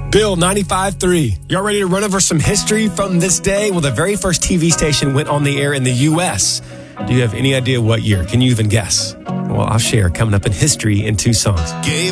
Bill 95.3. Y'all ready to run over some history from this day? Well, the very first TV station went on the air in the U.S. Do you have any idea what year? Can you even guess? Well, I'll share coming up in history in 2 songs.